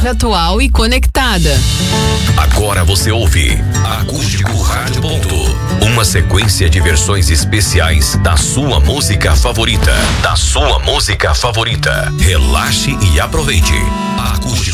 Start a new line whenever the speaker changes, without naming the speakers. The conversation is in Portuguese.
atual e conectada.
Agora você ouve Acústico Rádio Ponto. Uma sequência de versões especiais da sua música favorita. Relaxe e aproveite. Acústico